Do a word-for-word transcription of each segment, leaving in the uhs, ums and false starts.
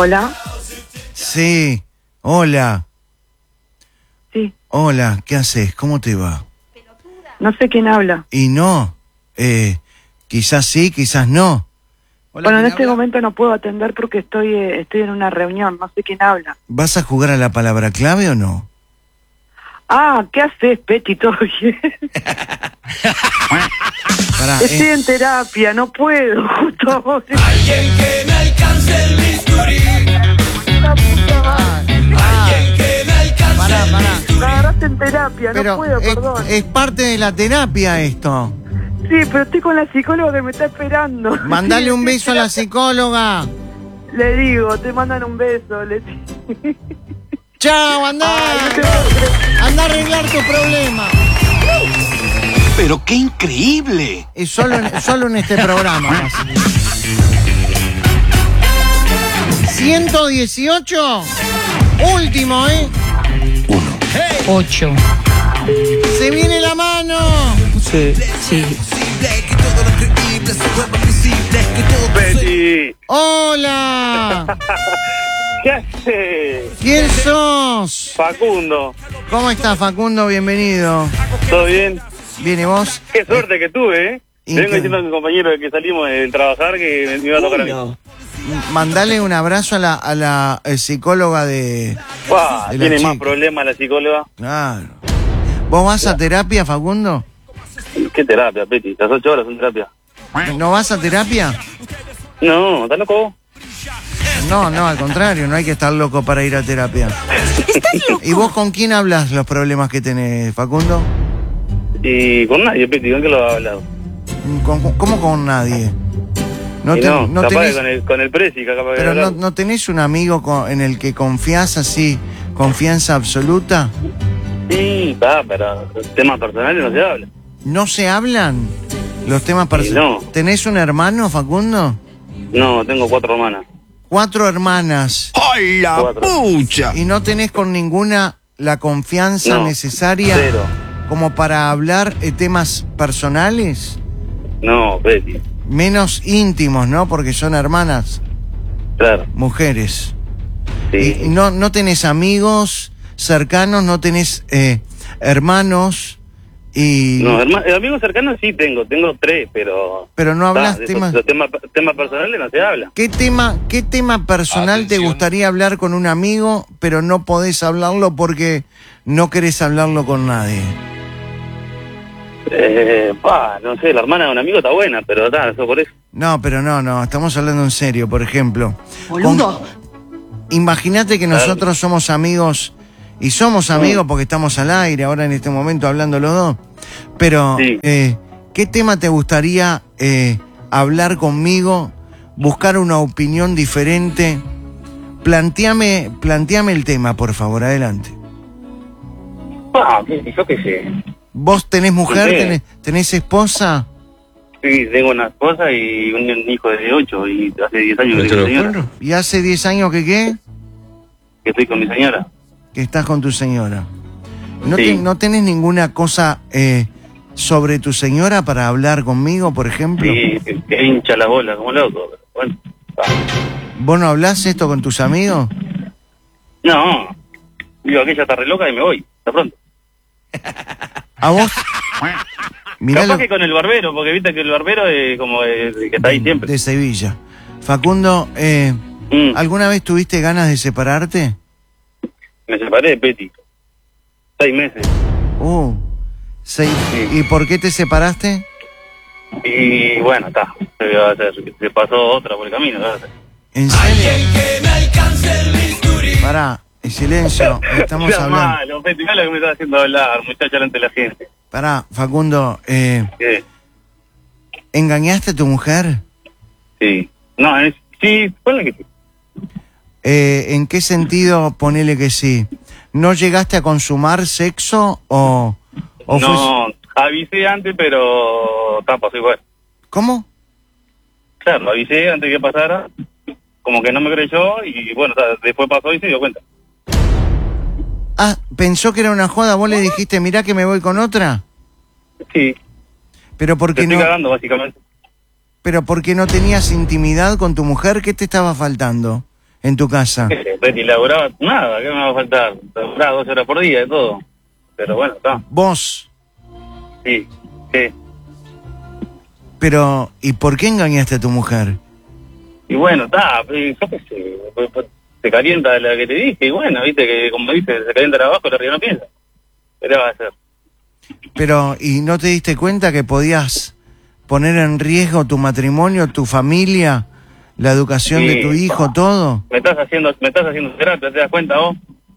Hola. Sí, hola. Sí. Hola, ¿qué haces? ¿Cómo te va? No sé quién habla. Y no, eh, quizás sí, quizás no. Hola, Bueno, en ¿quién este habla? momento no puedo atender porque estoy eh, estoy en una reunión, no sé quién habla. ¿Vas a jugar a la palabra clave o no? Ah, ¿qué haces, Peti? ¿Todo bien? Pará, Estoy eh, en terapia, no puedo, justo ahora. Alguien que me alcance el bisturí. La puta madre. Alguien que me alcance pará, el pará. bisturí. Me agarraste en terapia, Pero no puedo, es, perdón. es parte de la terapia esto. Sí, pero estoy con la psicóloga que me está esperando. Mandale Sí, un estoy beso a en la psicóloga. terapia. Le digo, te mandan un beso. Le... Chao, andá. Ay, no te puedo creer. Andá a arreglar tu problema. Pero qué increíble. Es solo en, solo en este programa. casi. ciento dieciocho. Último, ¿eh? Ocho. Se viene la mano. Sí. Betty, Hola. ¿qué haces? ¿Quién sos? Facundo, ¿Cómo estás, Facundo? Bienvenido. ¿todo bien? ¿Viene vos? Qué suerte que tuve, ¿eh? Le vengo Increíble. diciendo a mi compañero que salimos de trabajar que me iba a tocar a mí. Mandale un abrazo a la, a la eh, psicóloga de... Buah, de la tiene más chica. problemas la psicóloga. Claro. ¿Vos vas a terapia, Facundo? ¿Qué terapia, Betty? Las ocho horas son terapia. ¿No vas a terapia? No, ¿estás loco? No, no, al contrario, no hay que estar loco para ir a terapia. ¿Y vos con quién hablas los problemas que tenés, Facundo? Y con nadie, Betty, ¿con qué lo has hablado? ¿Con- con- ¿Cómo con nadie? No, Y te- no, no capaz tenés, que con el, con el Prezi, capaz que pero no, hablado. no tenés un amigo con- en el que confías así, confianza absoluta. Sí, está, pero temas personales no se habla. ¿No se hablan los temas Y personales? no. ¿Tenés un hermano, Facundo? No, tengo cuatro hermanas. Cuatro hermanas. ¡Ay, la Cuatro. pucha! ¿Y no tenés con ninguna la confianza No, necesaria cero. como para hablar de temas personales? No, Betty, Menos íntimos, ¿no? Porque son hermanas, claro. mujeres. Sí. Y, y no, no tenés amigos cercanos, no tenés eh, hermanos y... No, herma- amigos cercanos sí tengo, tengo tres, pero... Pero no hablas Ah, de temas... esos- Los temas, temas personales no se habla. ¿Qué tema, qué tema personal te Atención. gustaría hablar con un amigo, pero no podés hablarlo porque no querés hablarlo con nadie? Eh, pa, no sé, la hermana de un amigo está buena, pero está, eso por eso. No, pero no, no, estamos hablando en serio, por ejemplo. Boludo. Con- Imagínate que nosotros somos amigos, y somos amigos porque estamos al aire ahora en este momento hablando los dos, pero Sí. eh, ¿qué tema te gustaría eh, hablar conmigo, buscar una opinión diferente? Planteame, planteame el tema, por favor, adelante. Pa, qué- yo qué sé. ¿Vos tenés mujer, Sí. tenés, tenés esposa? Sí, tengo una esposa y un hijo de ocho y hace diez años que estoy con mi señora. ¿Y hace diez años que qué? Que estoy con mi señora. Que estás con tu señora. ¿No, Sí. te- ¿no tenés ninguna cosa eh, sobre tu señora para hablar conmigo, por ejemplo? Sí, que, que hincha la bola como loco. Pero bueno, pa. ¿Vos no hablás esto con tus amigos? No, digo, aquella está re loca y me voy. Hasta pronto. ¿A vos? Mirá Capaz lo que con el barbero, porque viste que el barbero es como eh, que está ahí siempre. de Sevilla. Facundo, eh, Mm, ¿alguna vez tuviste ganas de separarte? me separé de Petty. Seis meses. Uh, seis- Sí. ¿Y por qué te separaste? Y bueno, está. Se, va a hacer, se pasó otra por el camino. ¿Qué va a hacer? ¿En serio? Que me alcance el bisturí. Pará, en silencio, estamos Sea hablando. malo, Petty, mirá lo que me estás haciendo hablar, muchacho, delante de la gente. Pará, Facundo, eh, ¿Qué? ¿engañaste a tu mujer? Sí. No, es, sí, ponle que sí. Eh, ¿En qué sentido ponele que sí? ¿No llegaste a consumar sexo o, o fue- No, avisé antes, pero está, pasó igual. ¿Cómo? Claro, avisé antes que pasara, como que no me creyó y bueno, o sea, después pasó y se dio cuenta. Ah, pensó que era una joda, vos le dijiste, mirá que me voy con otra. Sí, Pero ¿por te qué estoy no, cagando básicamente. pero porque no tenías intimidad con tu mujer? ¿Qué te estaba faltando? en tu casa? Betty laburaba nada, ¿qué me va a faltar? Laburaba dos horas por día de todo. Pero bueno, está. ¿Vos? Sí, sí. Pero, ¿y por qué engañaste a tu mujer? Y bueno, está, yo qué sé, pues, pues, se calienta la que te dije, y bueno, viste que como dice, se calienta la abajo, la arriba no piensa. ¿Qué le va a hacer? Pero, ¿y no te diste cuenta que podías poner en riesgo tu matrimonio, tu familia, la educación Sí, de tu hijo, pa. todo? Me estás haciendo, me estás haciendo terapia, ¿te das cuenta vos?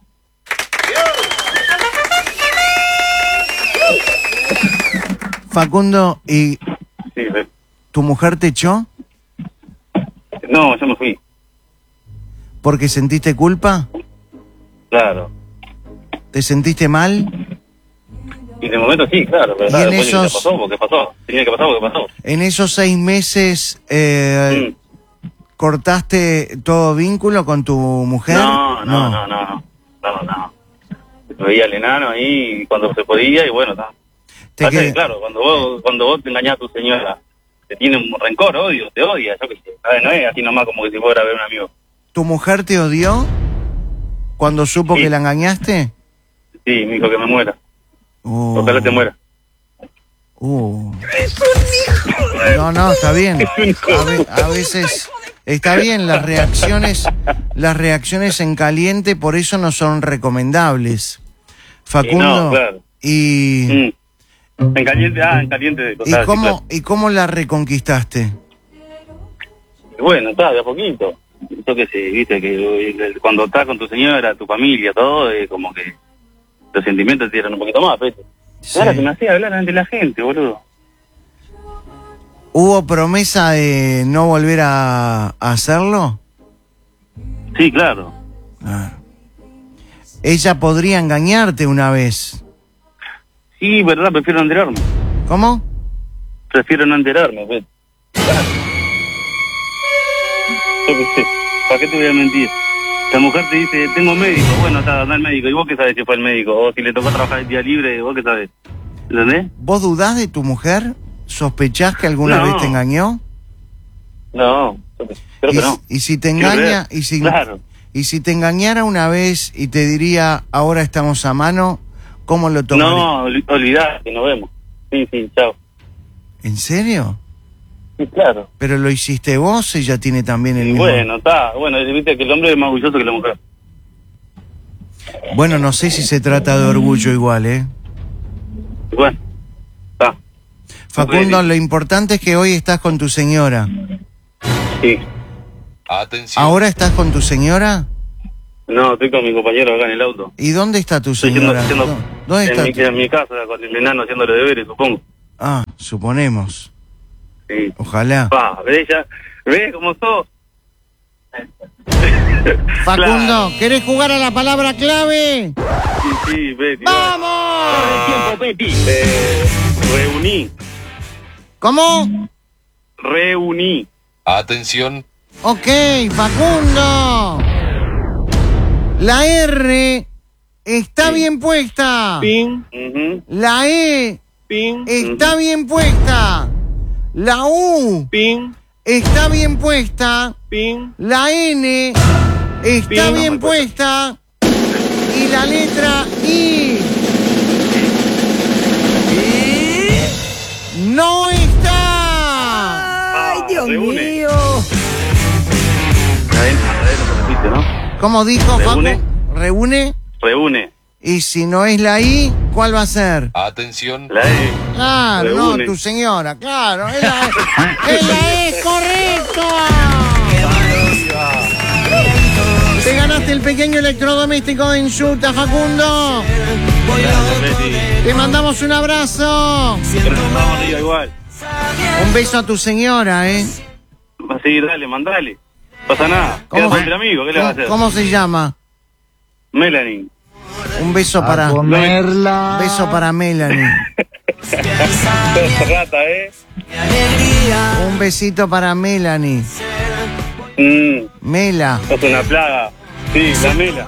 Facundo, ¿y Sí, sí. tu mujer te echó No, yo me fui. porque sentiste culpa? Claro. ¿Te sentiste mal? Y de momento sí, claro, pero Y claro, en después esos- ya pasó, porque pasó. Tenía que pasar porque pasó. En esos seis meses, eh, Mm. ¿cortaste todo vínculo con tu mujer? No, no, no, no, no, no, no. Veía al enano ahí cuando se podía y bueno, está. Te Pasa que, qued- claro, cuando vos, cuando vos te engañás a tu señora, te tiene un rencor, odio, te odia, yo qué sé. A ver, no es así nomás como que si fuera a ver un amigo. ¿Tu mujer te odió cuando supo Sí. que la engañaste? Sí, me dijo que me muera. Uh, Ojalá te muera. uh. No, no, está bien. A, ve- a veces está bien las reacciones, las reacciones en caliente, por eso no son recomendables. Facundo, no, claro. y, Mm. En caliente, ah, en caliente de ¿y cosas. sí, cómo claro. y cómo la reconquistaste? Y bueno, está, de a poquito. Yo qué sé, viste, que eh, cuando estás con tu señora, tu familia, todo, es como que los sentimientos te tiran un poquito más, ¿viste? Sí. Ahora que me hacía hablar ante la gente, boludo. ¿Hubo promesa de no volver a, a hacerlo? Sí, claro. Claro. Ella podría engañarte una vez. Sí, verdad, prefiero no enterarme. ¿Cómo? Prefiero no enterarme, ¿ves? Yo qué sé, ¿para qué te voy a mentir? La mujer te dice, tengo médico, bueno, está, anda al médico, ¿y vos qué sabes si fue el médico? O si le tocó trabajar el día libre, ¿vos qué sabes? ¿Entendés? ¿Vos dudás de tu mujer? ¿Sospechás que alguna No. vez te engañó? No, yo qué sé, creo y, que no. y si te Quiero engaña, creer. y si, Claro. y si te engañara una vez y te diría, ahora estamos a mano, ¿cómo lo tomarías? No, ol- olvidate, nos vemos. Sí, sí, chao. ¿En serio? Sí, claro. ¿Pero lo hiciste vos? Ella tiene también el Y mismo... bueno, está, bueno, viste que el hombre es más orgulloso que la mujer. Bueno, no sé si se trata de orgullo igual, ¿eh? Y bueno, está. Facundo, Sí. lo importante es que hoy estás con tu señora. Sí. Atención. ¿Ahora estás con tu señora? No, estoy con mi compañero acá en el auto. ¿Y dónde está tu Estoy yendo, señora? haciendo- ¿Dó- ¿Dónde en, está? mi, tu- en mi casa con el enano haciendo los deberes, supongo. Ah, suponemos. Sí. Ojalá. Pa, ¿ves ya? ¿Ves cómo sos? Facundo, Claro. ¿querés jugar a la palabra clave? Sí, sí, Betty. ¡Vamos! tiempo, Betty. Eh, reuní, ¿Cómo? reuní. Atención. Ok, Facundo. La R está bien puesta. Ping. Ujú. La E Ping. está bien puesta. La U Ping. está bien puesta. Ping. La N está Bien. bien puesta. Y la letra I no está. Ay, Dios mío. Adentro, adentro, repite, ¿no? ¿Cómo dijo Reúne. Facu? Reúne. Reúne. Y si no es la I, ¿cuál va a ser? Atención. La E. Claro, no, Reúne. tu señora, claro. Es la, es la E, correcto. Te ganaste el pequeño electrodoméstico de Insulta, Facundo. Gracias, Betty. Te mandamos un abrazo. Vamos arriba igual. Un beso a tu señora, ¿eh? Sí, dale, mandale. Pasa nada. ¿Cómo Queda se- entre amigos, ¿qué le va a ¿Cómo, hacer? cómo se llama? Melanie. Un beso para... Un beso para Melanie. Rata, ¿eh? Un besito para Melanie. Mm, Mela. sos una plaga. Sí, la mela.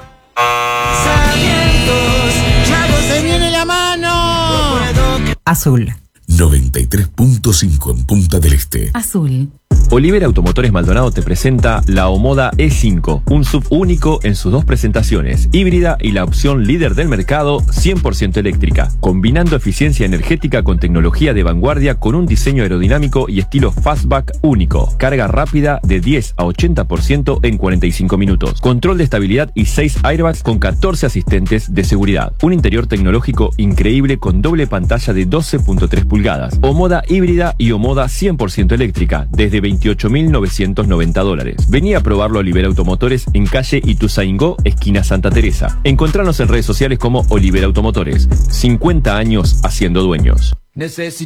¡Se viene la mano! Azul. noventa y tres punto cinco en Punta del Este. Azul. Olivera Automotores Maldonado te presenta la Omoda E cinco, un S U V único en sus dos presentaciones, híbrida y la opción líder del mercado, cien por ciento eléctrica, combinando eficiencia energética con tecnología de vanguardia con un diseño aerodinámico y estilo fastback único, carga rápida de diez a ochenta por ciento en cuarenta y cinco minutos, control de estabilidad y seis airbags con catorce asistentes de seguridad, un interior tecnológico increíble con doble pantalla de doce punto tres pulgadas, Omoda híbrida y Omoda cien por ciento eléctrica, desde veintiocho mil novecientos noventa dólares. Vení a probarlo a Olivera Automotores en calle Ituzaingó, esquina Santa Teresa. Encontranos en redes sociales como Olivera Automotores. cincuenta años haciendo dueños. Necesito